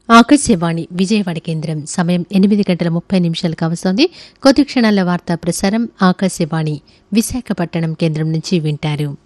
ఆకాశవాణి విజయవాడ కేంద్రం సమయం 8:30 కావస్తోంది. కొద్ది క్షణాల వార్తా ప్రసారం ఆకాశవాణి విశాఖపట్నం కేంద్రం నుంచి వింటారు.